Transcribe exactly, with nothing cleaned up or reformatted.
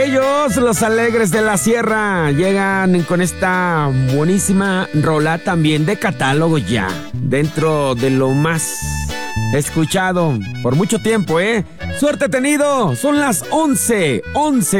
Ellos, los Alegres de la Sierra, llegan con esta buenísima rola también de catálogo ya, dentro de lo más escuchado por mucho tiempo, ¿eh? Suerte tenido, son las once, once.